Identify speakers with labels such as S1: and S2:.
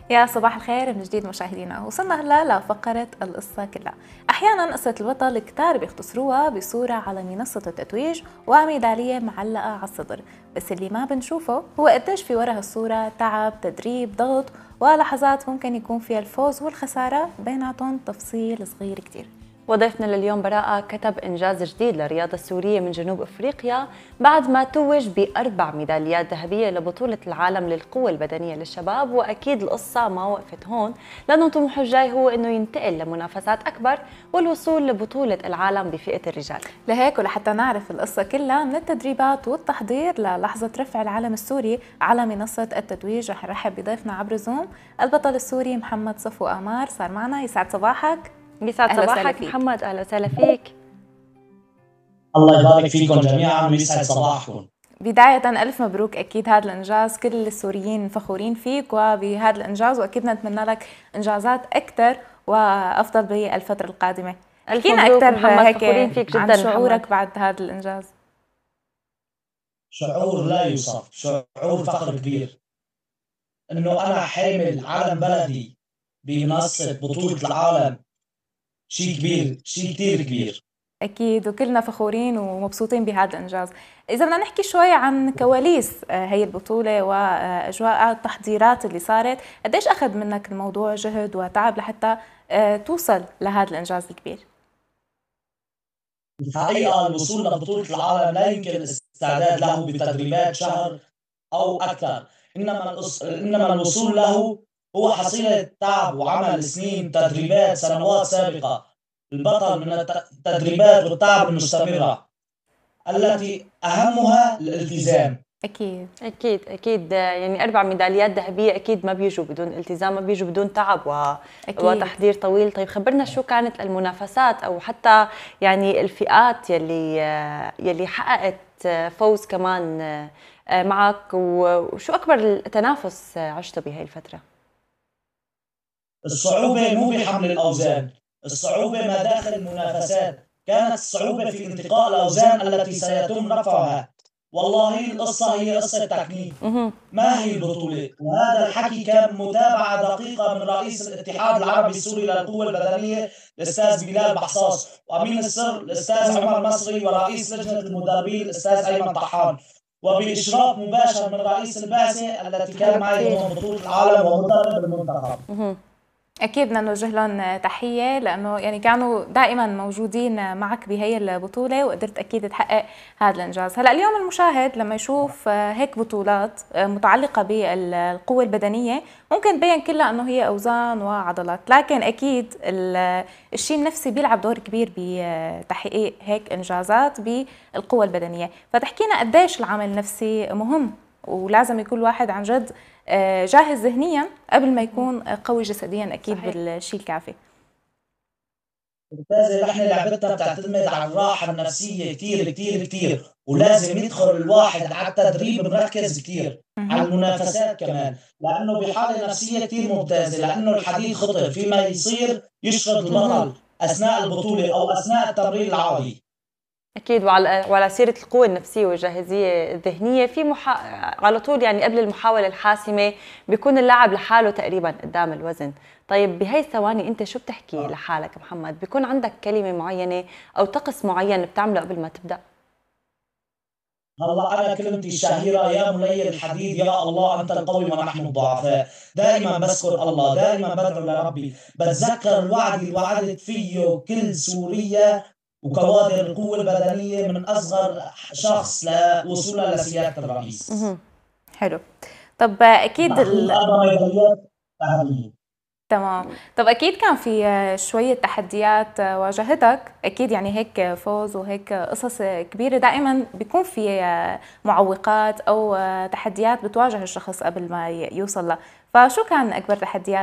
S1: يا صباح الخير من جديد مشاهدينا. وصلنا هلا لفقرة القصة كلها. أحيانا قصة البطل كتار بيختصروها بصورة على منصة التتويج وميدالية معلقة على الصدر، بس اللي ما بنشوفه هو قديش في ورا هالصورة تعب، تدريب، ضغط، ولحظات ممكن يكون فيها الفوز والخسارة بيناتهم تفصيل صغير كتير.
S2: وضيفنا لليوم براءة كتب إنجاز جديد للرياضة السورية من جنوب أفريقيا بعد ما توج بأربع ميداليات ذهبية لبطولة العالم للقوة البدنية للشباب. وأكيد القصة ما وقفت هون، لأنه طموحه الجاي هو أنه ينتقل لمنافسات أكبر والوصول لبطولة العالم بفئة الرجال.
S1: لهيك ولحتى نعرف القصة كلها من التدريبات والتحضير للحظة رفع العلم السوري على منصة التتويج، رح نرحب بضيفنا عبر زوم البطل السوري محمد صفو آمار. صار معنا. يسعد صباحك.
S2: يسعد صباحك محمد، أهلا وسهلا فيك.
S3: الله يبارك فيكم جميعا ويسعد صباحكم.
S1: بداية ألف مبروك، أكيد هذا الإنجاز كل السوريين فخورين فيك وبهذا الإنجاز، وأكيد نتمنى لك إنجازات أكثر وأفضل بالفترة القادمة.
S2: احكينا أكثر هيك
S1: فخورين
S2: فيك جدا
S1: عن شعورك
S2: محمد.
S1: بعد هذا الإنجاز.
S3: شعور لا يوصف، شعور فخر كبير إنه أنا حامل علم بلدي بمنصة بطولة العالم. شيء كبير، شيء كتير كبير.
S1: أكيد وكلنا فخورين ومبسوطين بهذا الإنجاز. إذا بدنا نحكي شوي عن كواليس هي البطولة وأجواء التحضيرات اللي صارت، قديش أخذ منك الموضوع جهد وتعب لحتى توصل لهذا الإنجاز الكبير؟
S3: الحقيقة الوصول لبطولة العالم لا يمكن الاستعداد له بتدريبات شهر أو أكثر، إنما الوصول له هو حصيلة تعب وعمل سنين تدريبات سنوات سابقة. البطل من التدريبات والتعب المستمرة التي أهمها الالتزام.
S1: أكيد
S2: أكيد أكيد، يعني 4 ميداليات ذهبية أكيد ما بيجوا بدون التزام، ما بيجوا بدون تعب وتحضير طويل. طيب خبرنا شو كانت المنافسات أو حتى يعني الفئات يلي حققت فوز كمان معك، وشو أكبر التنافس عشته بهاي الفترة؟
S3: الصعوبة مو بحمل الأوزان، الصعوبة ما داخل المنافسات. كانت الصعوبة في انتقاء الأوزان التي سيتم رفعها. والله القصة هي قصة تكنيك، ما هي البطولة. وهذا الحكي كان متابعة دقيقة من رئيس الاتحاد العربي السوري للقوة البدنية الأستاذ بلال بحصاص، وأمين السر الأستاذ عمر مصري، ورئيس لجنة المدربين الأستاذ أيمن طحان، وبإشراف مباشر من رئيس البعثة التي كان معي ضمن بطولة العالم ومدرب المنتخب.
S1: أكيد بدنا نوجه لهم تحية، لأنه يعني كانوا دائما موجودين معك بهي البطولة وقدرت أكيد تحقق هذا الإنجاز. هلا اليوم المشاهد لما يشوف هيك بطولات متعلقة بالقوة البدنية ممكن تبين كلها أنه هي أوزان وعضلات، لكن أكيد الشيء النفسي بيلعب دور كبير بتحقيق هيك إنجازات بالقوة البدنية. فتحكينا قديش العامل النفسي مهم، ولازم يكون الواحد عن جد جاهز ذهنيا قبل ما يكون قوي جسديا اكيد صحيح. بالشيء الكافي.
S3: ممتازة. نحن لعبتنا بتعتمد على الراحة النفسية كتير كتير كتير، ولازم يدخل الواحد على التدريب مركز كتير، على المنافسات كمان، لأنه بحالة نفسية كتير ممتازة، لأنه الحديد خطر فيما يصير يشرد البطل أثناء البطولة أو أثناء التمرين العضلي.
S2: أكيد. وعلى سيرة القوة النفسية والجاهزية الذهنية على طول يعني قبل المحاولة الحاسمة بيكون اللاعب لحاله تقريبا قدام الوزن. طيب بهاي الثواني أنت شو بتحكي لحالك محمد؟ بيكون عندك كلمة معينة أو طقس معين بتعمله قبل ما تبدأ؟
S3: هلا أنا كلمتي الشهيرة يا ملي الحديد يا الله أنت القوي ونحن الضعفاء. دائما بذكر الله، دائما بدعو لربي، بتذكر الوعد اللي وعدت فيه كل سورية وكوادر القوة البدنية من أصغر شخص لوصولها لسيادة الرئيس.
S1: حلو. طب أكيد تمام. طب أكيد كان في شوية تحديات واجهتك، أكيد يعني هيك فوز وهيك قصص كبيرة دائما بيكون في معوقات أو تحديات بتواجه الشخص قبل ما يوصل له، فشو كان أكبر تحديات